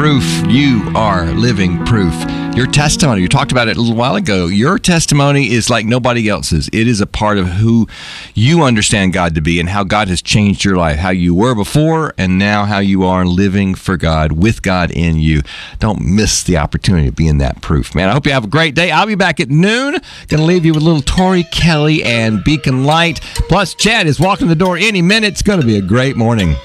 proof. You are living proof. Your testimony, you talked about it a little while ago. Your testimony is like nobody else's. It is a part of who you understand God to be and how God has changed your life, how you were before and now how you are living for God, with God in you. Don't miss the opportunity to be in that proof, man. I hope you have a great day. I'll be back at noon. Going to leave you with little Tori Kelly and Beacon Light. Plus, Chad is walking the door any minute. It's going to be a great morning.